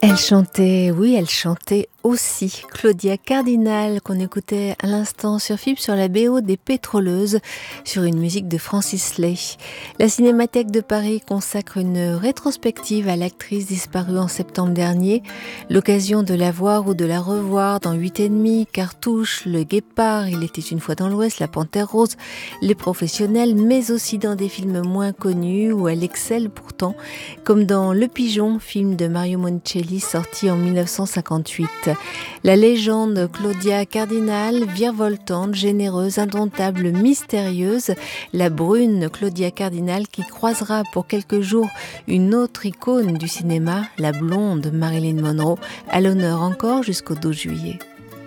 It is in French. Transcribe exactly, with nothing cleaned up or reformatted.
Elle chantait, oui, elle chantait aussi. Claudia Cardinal, qu'on écoutait à l'instant sur F I B, sur la B O des Pétroleuses, sur une musique de Francis Lay. La Cinémathèque de Paris consacre une rétrospective à l'actrice disparue en septembre dernier. L'occasion de la voir ou de la revoir dans huit et demi, Cartouche, Le Guépard, Il était une fois dans l'Ouest, La Panthère Rose, Les Professionnels, mais aussi dans des films moins connus où elle excelle pourtant, comme dans Le Pigeon, film de Mario Monicelli sorti en mille neuf cent cinquante-huit. La légende Claudia Cardinal, virevoltante, généreuse, indomptable, mystérieuse, la brune Claudia Cardinal qui croisera pour quelques jours une autre icône du cinéma, la blonde Marilyn Monroe, à l'honneur encore jusqu'au douze juillet.